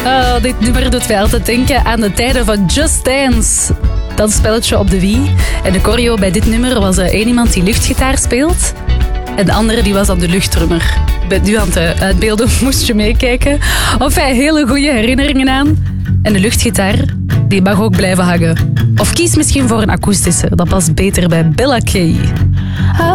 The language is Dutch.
Oh, dit nummer doet mij altijd denken aan de tijden van Just Dance. Dat spelletje op de Wii. En de choreo bij dit nummer was één iemand die luchtgitaar speelt. En de andere die was dan de luchtdrummer. Ik ben nu aan het uitbeelden, moest je meekijken. Of hij hele goede herinneringen aan. En de luchtgitaar, die mag ook blijven hangen. Of kies misschien voor een akoestische. Dat past beter bij Bella Kay.